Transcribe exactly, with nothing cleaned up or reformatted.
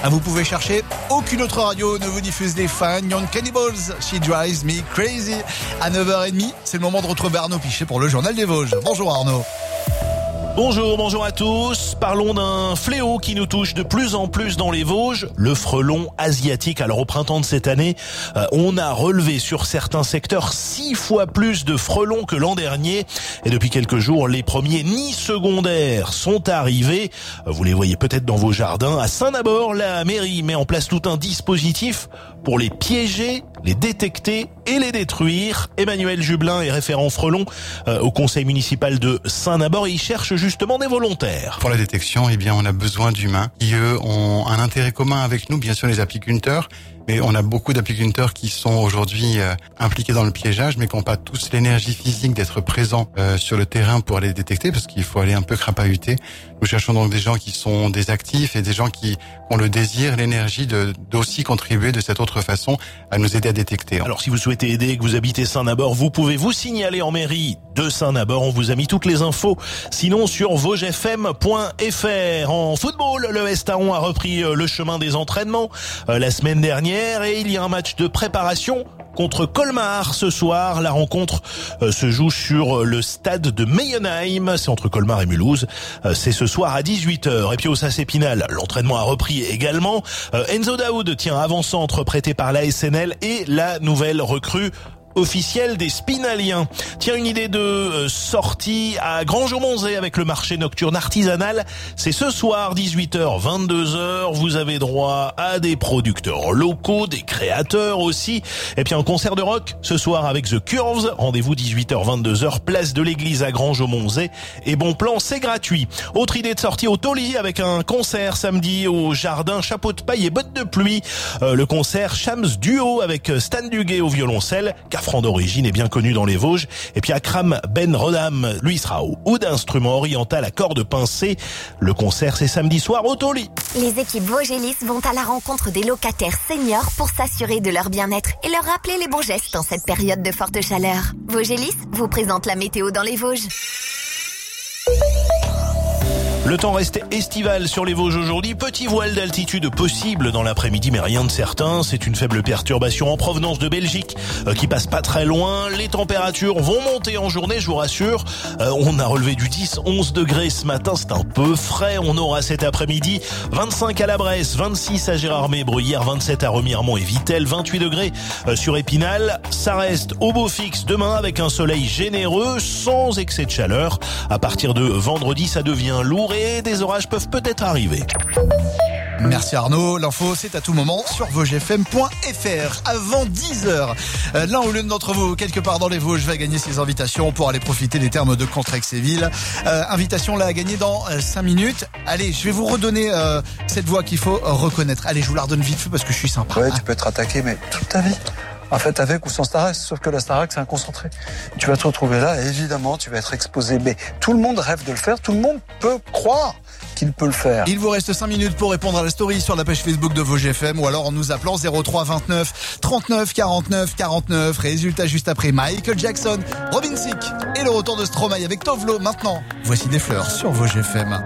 Ah, vous pouvez chercher, aucune autre radio ne vous diffuse des fans. Young Cannibals, She Drives Me Crazy. À neuf heures trente, c'est le moment de retrouver Arnaud Pichet pour le Journal des Vosges. Bonjour Arnaud. Bonjour, bonjour à tous. Parlons d'un fléau qui nous touche de plus en plus dans les Vosges, le frelon asiatique. Alors au printemps de cette année, euh, on a relevé sur certains secteurs six fois plus de frelons que l'an dernier. Et depuis quelques jours, les premiers nids secondaires sont arrivés. Vous les voyez peut-être dans vos jardins. À Saint-Nabord, la mairie met en place tout un dispositif pour les piéger, les détecter et les détruire. Emmanuel Jublin est référent frelon euh, au conseil municipal de Saint-Nabord et il cherche justement des volontaires. Pour la détection, eh bien, on a besoin d'humains qui, eux, ont un intérêt commun avec nous, bien sûr les apiculteurs, mais on a beaucoup d'apiculteurs qui sont aujourd'hui euh, impliqués dans le piégeage, mais qui n'ont pas tous l'énergie physique d'être présents euh, sur le terrain pour les détecter, parce qu'il faut aller un peu crapahuter. Nous cherchons donc des gens qui sont des actifs et des gens qui ont le désir, l'énergie de d'aussi contribuer de cette autre façon à nous aider à détecter. Alors si vous souhaitez aider et que vous habitez Saint-Nabord, vous pouvez vous signaler en mairie de Saint-Nabord. On vous a mis toutes les infos, sinon sur vosges f m point f r. En football, le Estaon a repris le chemin des entraînements euh, la semaine dernière. Et il y a un match de préparation contre Colmar ce soir. La rencontre euh, se joue sur le stade de Meyenheim. C'est entre Colmar et Mulhouse. Euh, c'est ce soir à dix-huit heures. Et puis au S A C Épinal, l'entraînement a repris également. Euh, Enzo Daoud tient avant-centre prêté par l'A S N L et la nouvelle recrue officiel des Spinaliens. Tiens, une idée de euh, sortie à Grangeau-Monzé avec le marché nocturne artisanal. C'est ce soir, dix-huit heures, vingt-deux heures. Vous avez droit à des producteurs locaux, des créateurs aussi. Et puis un concert de rock ce soir avec The Curves. Rendez-vous dix-huit heures, vingt-deux heures, place de l'église à Grangeau-Monzé. Et bon plan, c'est gratuit. Autre idée de sortie au Tauly avec un concert samedi au jardin, chapeau de paille et bottes de pluie. Euh, le concert Shams Duo avec Stan Duguay au violoncelle, Franc d'origine est bien connu dans les Vosges. Et puis Akram Ben Rodam, lui sera au oud d'instrument oriental à cordes pincées. Le concert, c'est samedi soir au Tauly. Les équipes Vosgelis vont à la rencontre des locataires seniors pour s'assurer de leur bien-être et leur rappeler les bons gestes en cette période de forte chaleur. Vosgelis vous présente la météo dans les Vosges. Le temps reste estival sur les Vosges aujourd'hui. Petit voile d'altitude possible dans l'après-midi, mais rien de certain. C'est une faible perturbation en provenance de Belgique euh, qui passe pas très loin. Les températures vont monter en journée, je vous rassure. Euh, on a relevé du dix, onze degrés ce matin. C'est un peu frais. On aura cet après-midi vingt-cinq à la Bresse, vingt-six à Gérardmer, Bruyères, vingt-sept à Remiremont et Vittel, vingt-huit degrés euh, sur Épinal. Ça reste au beau fixe demain avec un soleil généreux, sans excès de chaleur. À partir de vendredi, ça devient lourd et des orages peuvent peut-être arriver. Merci Arnaud, l'info c'est à tout moment sur vosges f m point f r. Avant dix heures, l'un ou l'une d'entre vous, quelque part dans les Vosges, va gagner ses invitations pour aller profiter des termes de Contrexéville. Euh, invitation là à gagner dans euh, cinq minutes. Allez, je vais vous redonner euh, cette voix qu'il faut reconnaître. Allez, je vous la redonne vite fait parce que je suis sympa. Ouais, tu peux être attaqué, mais toute ta vie. En fait, avec ou sans Starac, sauf que la Starac, c'est un concentré. Tu vas te retrouver là, et évidemment, tu vas être exposé. Mais tout le monde rêve de le faire, tout le monde peut croire qu'il peut le faire. Il vous reste cinq minutes pour répondre à la story sur la page Facebook de Vosges F M ou alors en nous appelant zéro trois vingt-neuf trente-neuf quarante-neuf quarante-neuf. Résultat juste après Michael Jackson, Robin Thicke et le retour de Stromae avec Tovlo. Maintenant, voici des fleurs sur Vosges F M.